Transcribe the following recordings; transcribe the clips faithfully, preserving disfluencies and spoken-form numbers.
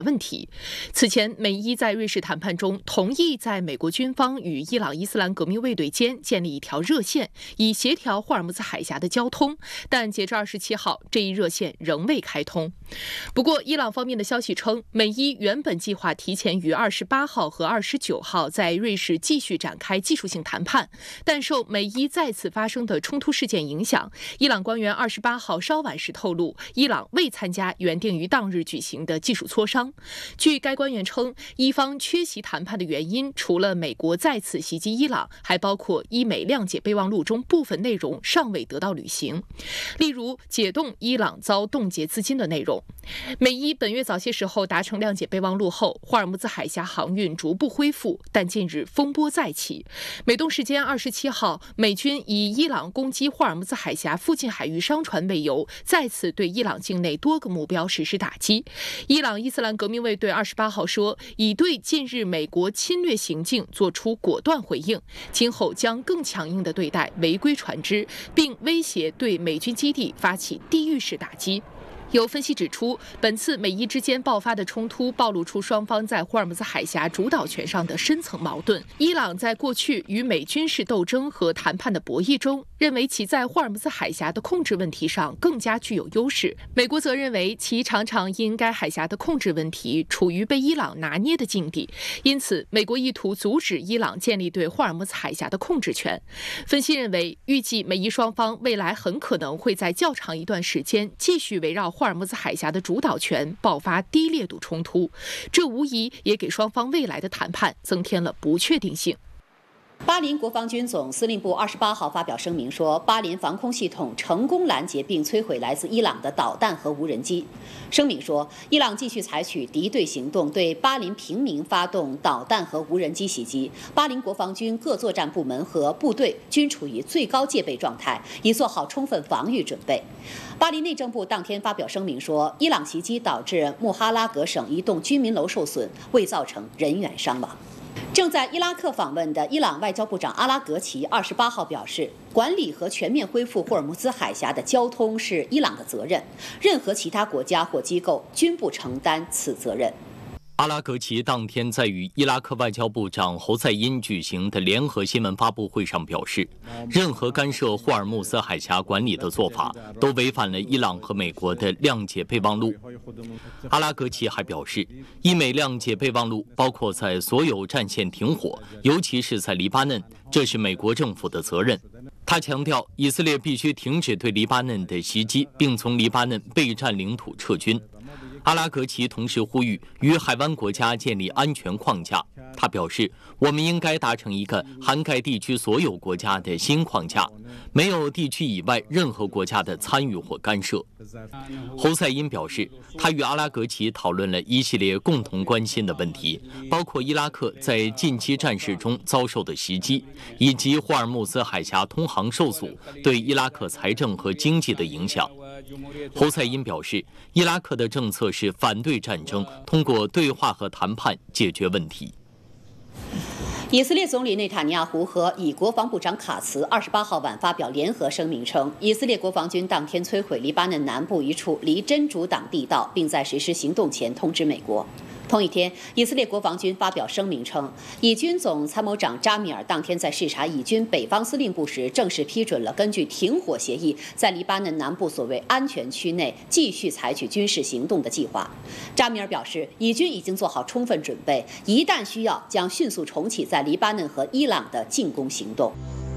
问题。此前，美伊在瑞士谈判中同意在美国军方与伊朗伊斯兰革命卫队间建立一条热线，以协调霍尔木兹海峡的交通，但截至二十七号，这一热线仍未开通。不过，伊朗方面的消息称，美伊原本计划提前于二十八号和二十九号在瑞士继续展开技术性谈判，但受美伊再次发生的冲突事件影响，伊朗官员二十八号稍晚时透露，伊朗未参加原定于当日举行的技术磋商。据该官员称，伊方缺席谈判的原因，除了美国再次袭击伊朗，还包括伊美谅解备忘录中部分内容尚未得到履行，例如解冻伊朗遭冻结资金的内容。美伊本月早些时候达成谅解备忘录后，霍尔木兹海峡航运逐步恢复，但近日风波再起。美东时间二十七号，美军以伊朗攻击霍尔木兹海峡附近海域商船为由，再次对伊朗境内多个目标实施打击。伊朗伊斯兰革命卫队二十八号说，已对近日美国侵略行径作出果断回应，今后将更强硬地对待违规船只，并威胁对美军基地发起地狱式打击。有分析指出，本次美伊之间爆发的冲突暴露出双方在霍尔木兹海峡主导权上的深层矛盾。伊朗在过去与美军事斗争和谈判的博弈中，认为其在霍尔木兹海峡的控制问题上更加具有优势。美国则认为其常常因该海峡的控制问题处于被伊朗拿捏的境地，因此美国意图阻止伊朗建立对霍尔木兹海峡的控制权。分析认为，预计美伊双方未来很可能会在较长一段时间继续围绕霍尔木兹海峡的主导权爆发低烈度冲突，这无疑也给双方未来的谈判增添了不确定性。 巴林国防军总司令部二十八号发表声明说，巴林防空系统成功拦截并摧毁来自伊朗的导弹和无人机。声明说，伊朗继续采取敌对行动，对巴林平民发动导弹和无人机袭击。巴林国防军各作战部门和部队均处于最高戒备状态，已做好充分防御准备。巴林内政部当天发表声明说，伊朗袭击导致穆哈拉格省一栋居民楼受损，未造成人员伤亡。正在伊拉克访问的伊朗外交部长阿拉格齐二十八号表示，管理和全面恢复霍尔木兹海峡的交通是伊朗的责任，任何其他国家或机构均不承担此责任。 阿拉格齐当天在与伊拉克外交部长侯赛因举行的联合新闻发布会上表示，任何干涉霍尔木兹海峡管理的做法都违反了伊朗和美国的谅解备忘录。阿拉格齐还表示，伊美谅解备忘录包括在所有战线停火，尤其是在黎巴嫩，这是美国政府的责任。他强调，以色列必须停止对黎巴嫩的袭击，并从黎巴嫩被占领土撤军。阿拉格齐同时呼吁与海湾国家建立安全框架。他表示，我们应该达成一个涵盖地区所有国家的新框架，没有地区以外任何国家的参与或干涉。侯赛因表示，他与阿拉格齐讨论了一系列共同关心的问题，包括伊拉克在近期战事中遭受的袭击，以及霍尔木兹海峡通航受阻对伊拉克财政和经济的影响。侯赛因表示，伊拉克的政策是反对战争，通过对话和谈判解决问题。 以色列总理内塔尼亚胡和以国防部长卡茨二十八号晚发表联合声明称，以色列国防军当天摧毁黎巴嫩南部一处离真主党地道，并在实施行动前通知美国。同一天，以色列国防军发表声明称，以军总参谋长扎米尔当天在视察以军北方司令部时，正式批准了根据停火协议，在黎巴嫩南部所谓安全区内继续采取军事行动的计划。扎米尔表示，以军已经做好充分准备，一旦需要，将迅速重启在黎巴嫩和伊朗的进攻行动。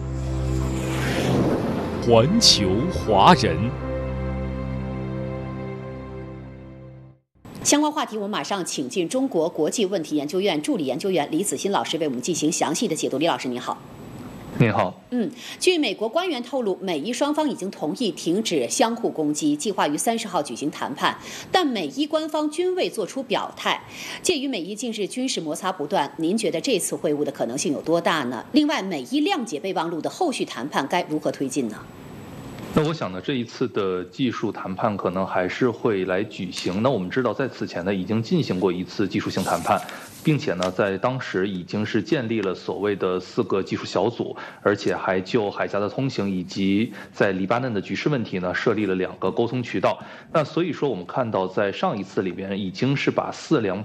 环球华人。 相关话题，我们马上请进中国国际问题研究院助理研究员李子欣老师为我们进行详细的解读。李老师，您好。 你好。 嗯，据美国官员透露，美伊双方已经同意停止相互攻击，计划于三十号举行谈判，但美伊官方均未做出表态。鉴于美伊近日军事摩擦不断，您觉得这次会晤的可能性有多大呢？另外，美伊谅解备忘录的后续谈判该如何推进呢？ 那我想呢，这一次的技术谈判可能还是会来举行。那我们知道，在此前呢，已经进行过一次技术性谈判，并且呢，在当时已经是建立了所谓的四个技术小组，而且还就海峡的通行以及在黎巴嫩的局势问题呢，设立了两个沟通渠道。那所以说，我们看到在上一次里边已经是把四两